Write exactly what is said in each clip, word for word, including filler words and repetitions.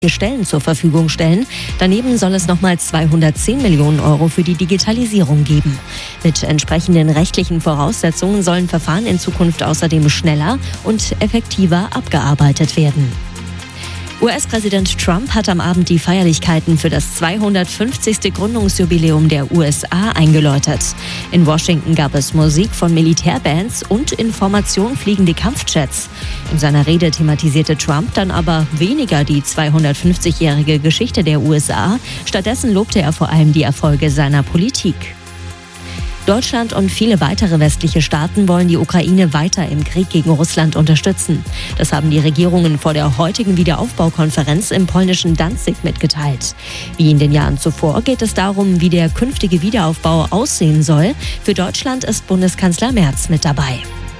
Stellen zur Verfügung stellen. Daneben soll es nochmal zweihundertzehn Millionen Euro für die Digitalisierung geben. Mit entsprechenden rechtlichen Voraussetzungen sollen Verfahren in Zukunft außerdem schneller und effektiver abgearbeitet werden. U S-Präsident Trump hat am Abend die Feierlichkeiten für das zweihundertfünfzigste Gründungsjubiläum der U S A eingeläutet. In Washington gab es Musik von Militärbands und in Formation fliegende Kampfjets. In seiner Rede thematisierte Trump dann aber weniger die zweihundertfünfzigjährige Geschichte der U S A. Stattdessen lobte er vor allem die Erfolge seiner Politik. Deutschland und viele weitere westliche Staaten wollen die Ukraine weiter im Krieg gegen Russland unterstützen. Das haben die Regierungen vor der heutigen Wiederaufbaukonferenz im polnischen Danzig mitgeteilt. Wie in den Jahren zuvor geht es darum, wie der künftige Wiederaufbau aussehen soll. Für Deutschland ist Bundeskanzler Merz mit dabei.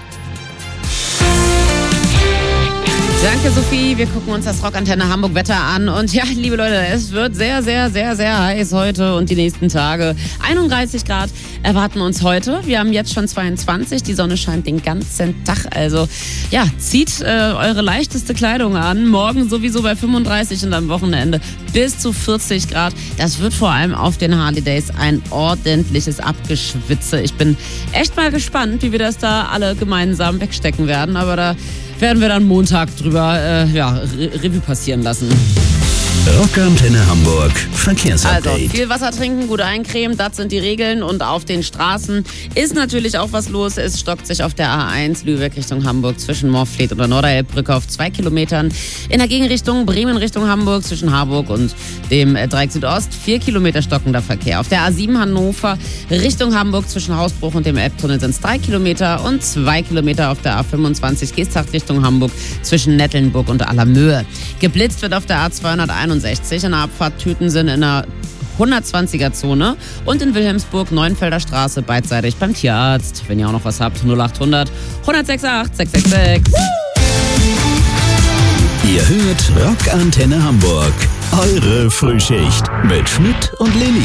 Danke, Sophie. Wir gucken uns das Rockantenne Hamburg Wetter an. Und ja, liebe Leute, es wird sehr, sehr, sehr, sehr heiß heute und die nächsten Tage. einunddreißig Grad erwarten uns heute. Wir haben jetzt schon zweiundzwanzig. Die Sonne scheint den ganzen Tag. Also ja, zieht äh, eure leichteste Kleidung an. Morgen sowieso bei fünfunddreißig und am Wochenende bis zu vierzig Grad. Das wird vor allem auf den Harley Days ein ordentliches Abgeschwitze. Ich bin echt mal gespannt, wie wir das da alle gemeinsam wegstecken werden. Aber da werden wir dann Montag drüber äh, ja, Re- Revue passieren lassen. Rockantenne Hamburg Verkehrsupdate. Also viel Wasser trinken, gut eincremen, das sind die Regeln. Und auf den Straßen ist natürlich auch was los. Es stockt sich auf der A eins Lübeck Richtung Hamburg zwischen Morfleet und der Norderelbbrücke auf zwei Kilometern. In der Gegenrichtung Bremen Richtung Hamburg zwischen Harburg und dem Dreieck Südost vier Kilometer stockender Verkehr. Auf der A sieben Hannover Richtung Hamburg zwischen Hausbruch und dem Elbtunnel sind es drei Kilometer und zwei Kilometer auf der A fünfundzwanzig Geesthacht Richtung Hamburg zwischen Nettelnburg und Allermöhe. Geblitzt wird auf der A zweihunderteinundsechzig in der Abfahrt Tütensinn in der hundertzwanziger Zone und in Wilhelmsburg Neuenfelder Straße beidseitig beim Tierarzt. Wenn ihr auch noch was habt, null achthundert, hundertsechsundachtzig, sechshundertsechsundsechzig. Ihr hört Rockantenne Hamburg. Eure Frühschicht mit Schmidt und Lilly.